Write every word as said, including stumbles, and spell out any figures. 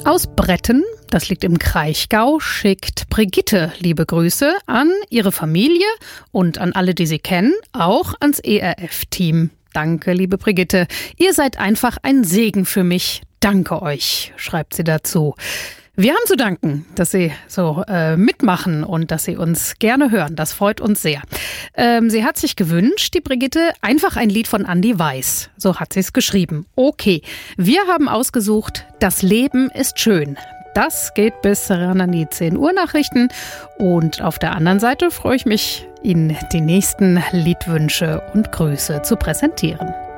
Aus Bretten, das liegt im Kraichgau, schickt Brigitte liebe Grüße an ihre Familie und an alle, die sie kennen, auch ans E R F-Team. Danke, liebe Brigitte. Ihr seid einfach ein Segen für mich. Danke euch, schreibt sie dazu. Wir haben zu danken, dass Sie so äh, mitmachen und dass Sie uns gerne hören. Das freut uns sehr. Ähm, sie hat sich gewünscht, die Brigitte, einfach ein Lied von Andi Weiß. So hat sie es geschrieben. Okay, wir haben ausgesucht, das Leben ist schön. Das geht bis ran an die zehn Uhr Nachrichten. Und auf der anderen Seite freue ich mich, Ihnen die nächsten Liedwünsche und Grüße zu präsentieren.